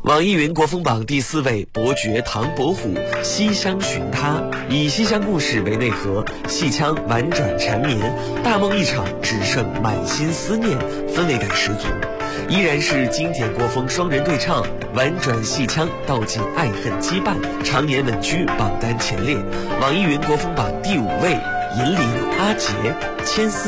网易云国风榜第4位，伯爵唐伯虎《西厢寻他》，以西厢故事为内核，戏腔婉转缠绵，大梦一场，只剩满心思念，氛围感十足。依然是经典国风双人对唱，婉转戏腔道尽爱恨羁绊，常年稳居榜单前列。网易云国风榜第5位，银铃阿杰《千丝